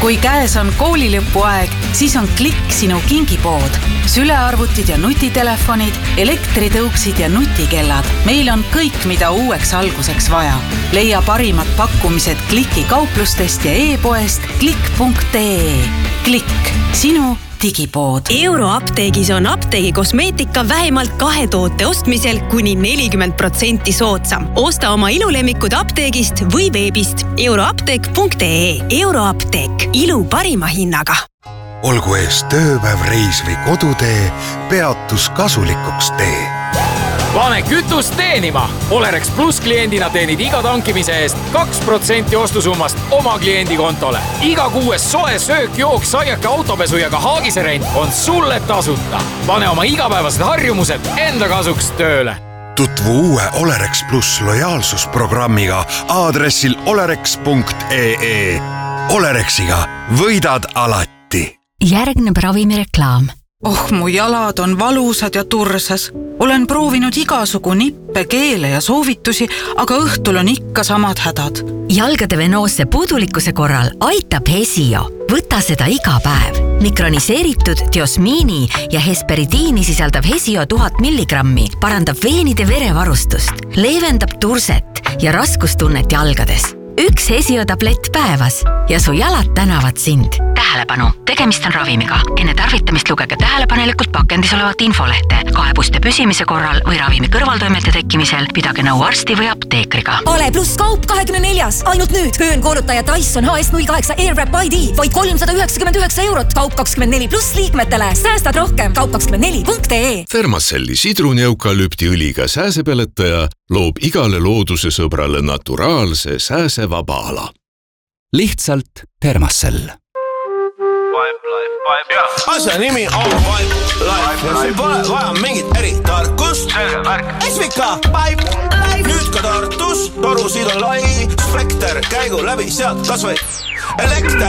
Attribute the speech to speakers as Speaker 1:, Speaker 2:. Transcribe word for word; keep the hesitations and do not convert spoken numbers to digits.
Speaker 1: Kui käes on koolilõpuaeg, siis on Klikk sinu kingipood. Sülearvutid ja nutitelefonid, elektritõuksid ja nutikellad. Meil on kõik, mida uueks alguseks vaja. Leia parimad pakkumised Klikki kauplustest ja e-poest klikk punkt ee. Klikk, sinu digipood.
Speaker 2: Euroapteegis on apteegi kosmeetika vähemalt kahe toote ostmisel kuni nelikümmend protsenti soodsam. Osta oma ilulemmikud apteegist või veebist euroapteek punkt ee. Euroapteek. Ilu parima hinnaga.
Speaker 3: Olgu ees tööpäev, reis või kodutee, peatus kasulikuks tee.
Speaker 4: Pane kütust teenima! Olerex Plus kliendina teenid iga tankimise eest kaks protsenti ostusummast oma kliendi kontole. Iga kuues soe söök, jook, saiake, autopesu ja ka haagiserent on sulle tasuta. Pane oma igapäevased harjumused enda kasuks tööle.
Speaker 3: Tutvu uue Olerex Plus lojaalsusprogrammiga aadressil olerex punkt ee. Olerexiga võidad alati.
Speaker 5: Järgneb ravimireklaam.
Speaker 1: Oh, mu jalad on valusad ja tursas. Olen proovinud igasugu nippe, keele ja soovitusi, aga õhtul on ikka samad hädad.
Speaker 5: Jalgade venoosse puudulikkuse korral aitab Hesio. Võta seda iga päev. Mikroniseeritud diosmiini ja hesperidiini sisaldav Hesio tuhat milligrammi parandab veenide verevarustust, leevendab turset ja raskustunnet jalgades. Üks Hesio tablett päevas ja su jalad tänavad sind. Tähelepanu, tegemist on ravimiga. Enne tarvitamist lugege tähelepanelikult pakendis olevat infolehte. Kaebuste püsimise korral või ravimi kõrvaltoimete tekkimisel pidage nõu arsti või apteekriga.
Speaker 6: Ale pluss kaup kahekümne neljas. Ainult nüüd höönkoolutaja Dyson H S null kaheksa Airwrap I D. Vaid kolmsada üheksakümmend üheksa eurot. Kaup kakskümmend neli pluss liikmetele. Säästad rohkem. Kaup kakskümmend neli punkt ee.
Speaker 7: Fermacelli sidruneukalüptiõliga sääsepeletaja loob igale looduse sõbrale naturaalse sääsevaba ala. Lihtsalt Fermacell.
Speaker 8: Asja nimi on Pipe Life ja siin pole vaja mingit eritarkust. S V K Pipe nüüd ka Tartus, torusid on lai, spekter käigu läbi sealt kas või elekter.